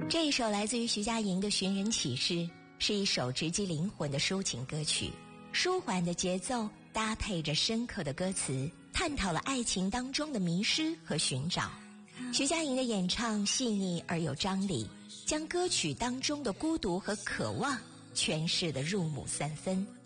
这一首来自于徐佳莹的《寻人启事》，是一首直击灵魂的抒情歌曲，舒缓的节奏搭配着深刻的歌词，探讨了爱情当中的迷失和寻找。徐佳莹的演唱细腻而有张力，将歌曲当中的孤独和渴望诠释得入木三分。